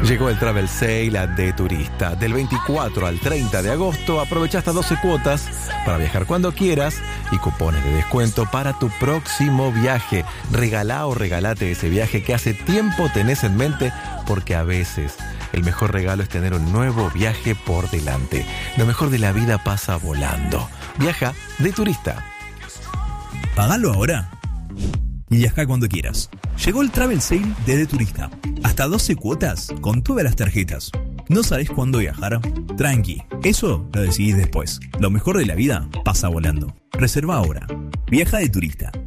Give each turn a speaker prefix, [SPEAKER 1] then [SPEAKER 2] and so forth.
[SPEAKER 1] Llegó el Travel Sale de Turista. Del 24 al 30 de agosto aprovecha hasta 12 cuotas para viajar cuando quieras y cupones de descuento para tu próximo viaje. Regalá o regalate ese viaje que hace tiempo tenés en mente, porque a veces el mejor regalo es tener un nuevo viaje por delante. Lo mejor de la vida pasa volando. Viaja de Turista.
[SPEAKER 2] Pagalo ahora y viaja cuando quieras. Llegó el Travel Sale de Turista. Hasta 12 cuotas con todas las tarjetas. ¿No sabés cuándo viajar? Tranqui, eso lo decidís después. Lo mejor de la vida pasa volando. Reserva ahora. Viaja de Turista.